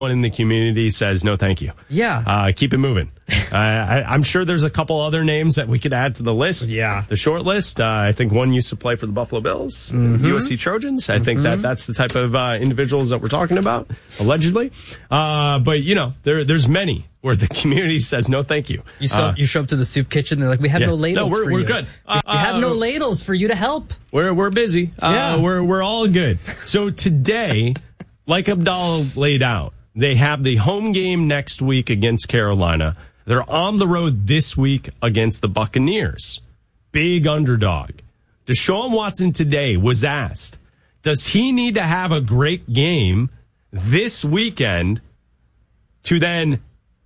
in the community says no thank you. Yeah. Keep it moving. I'm sure there's a couple other names that we could add to the list. Yeah. The short list. I think one used to play for the Buffalo Bills, USC Trojans. I think that's the type of individuals that we're talking about, allegedly. But, there's many where the community says no thank you. You show up to the soup kitchen, they're like, we have no ladles for you. We're good. We have no ladles for you to help. We're busy. We're all good. So today, like Abdallah laid out, they have the home game next week against Carolina. They're on the road this week against the Buccaneers. Big underdog. Deshaun Watson today was asked, does he need to have a great game this weekend to then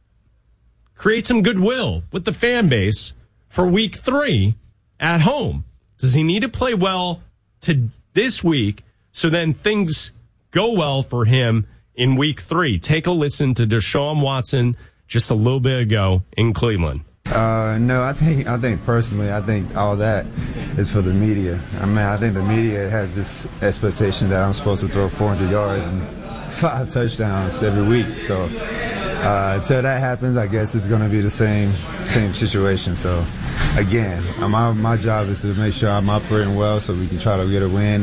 create some goodwill with the fan base for week 3 at home? Does he need to play well to this week so then things go well for him in week 3? Take a listen to Deshaun Watson just a little bit ago in Cleveland. No, I think personally, I think all that is for the media. I think the media has this expectation that I'm supposed to throw 400 yards and 5 touchdowns every week. So until that happens, I guess it's going to be the same situation. So again, my job is to make sure I'm operating well so we can try to get a win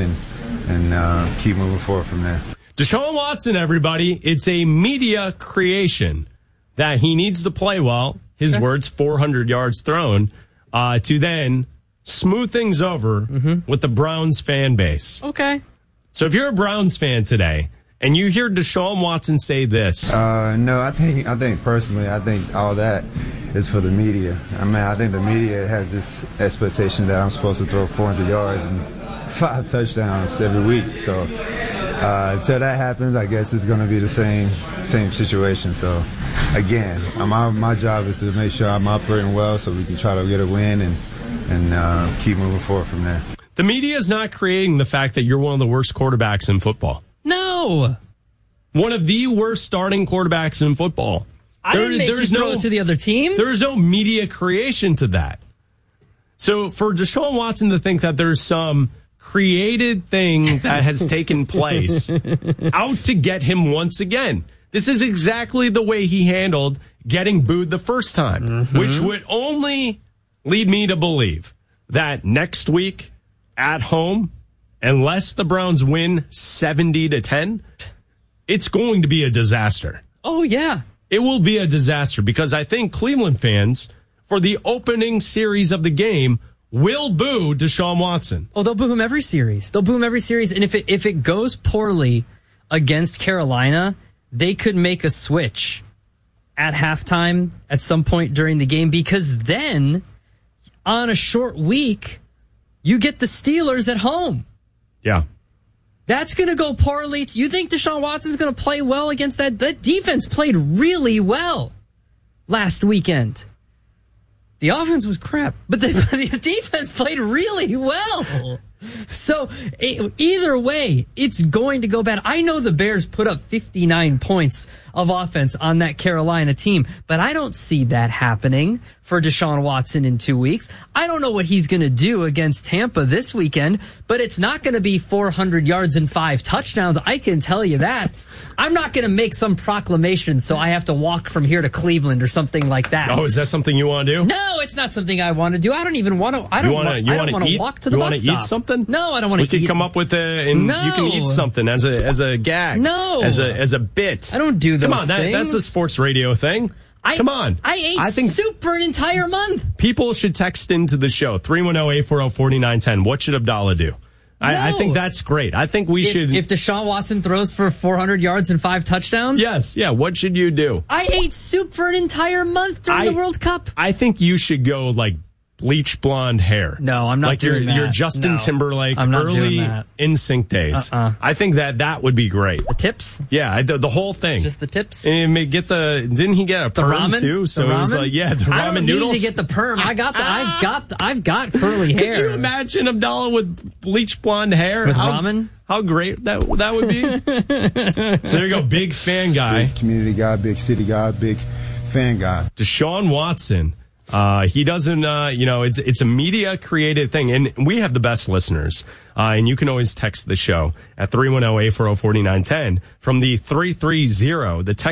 and keep moving forward from there. Deshaun Watson, everybody, it's a media creation that he needs to play well, his words, 400 yards thrown, to then smooth things over with the Browns fan base. Okay. So if you're a Browns fan today and you hear Deshaun Watson say this. No, I think personally, I think all that is for the media. I think the media has this expectation that I'm supposed to throw 400 yards and 5 touchdowns every week. So until that happens, I guess it's going to be the same situation. So again, my job is to make sure I'm operating well so we can try to get a win and keep moving forward from there. The media is not creating the fact that you're one of the worst quarterbacks in football. No. One of the worst starting quarterbacks in football. I didn't make you throw it to the other team. There is no media creation to that. So for Deshaun Watson to think that there's some created thing that has taken place out to get him once again. This is exactly the way he handled getting booed the first time, which would only lead me to believe that next week at home, unless the Browns win 70-10, it's going to be a disaster. Oh, yeah. It will be a disaster because I think Cleveland fans, for the opening series of the game, will boo Deshaun Watson. Oh, they'll boo him every series. And if it goes poorly against Carolina, they could make a switch at halftime at some point during the game because then on a short week, you get the Steelers at home. Yeah. That's going to go poorly. You think Deshaun Watson's going to play well against that? That defense played really well last weekend. The offense was crap, but the defense played really well. So either way, it's going to go bad. I know the Bears put up 59 points of offense on that Carolina team, but I don't see that happening for Deshaun Watson in 2 weeks. I don't know what he's going to do against Tampa this weekend, but it's not going to be 400 yards and 5 touchdowns. I can tell you that. I'm not going to make some proclamation so I have to walk from here to Cleveland or something like that. Oh, is that something you want to do? No, it's not something I want to do. I don't even want to. I don't want to walk to the bus stop. You want to eat something? No, I don't want to eat. We could come up with you can eat something as a gag. No. As a bit. I don't do those things. Come on, that's a sports radio thing. Come on. I think soup for an entire month. People should text into the show, 310-840-4910. What should Abdallah do? I think that's great. I think we should. If Deshaun Watson throws for 400 yards and 5 touchdowns? Yes. Yeah. What should you do? I ate soup for an entire month during the World Cup. I think you should go like bleach blonde hair. No, I'm not doing that. Your Justin Timberlake early NSYNC days. I think that would be great. The tips? Yeah, the whole thing. Just the tips? And didn't he get a perm ramen too? So it was like, the ramen noodles. I don't need to get the perm. I've got curly hair. Could you imagine Abdallah with bleach blonde hair? With ramen? How great that would be. So there you go, big fan guy. Big community guy, big city guy, big fan guy. Deshaun Watson. He doesn't, it's a media created thing. And we have the best listeners. And you can always text the show at 310-840-4910 from the 330. The text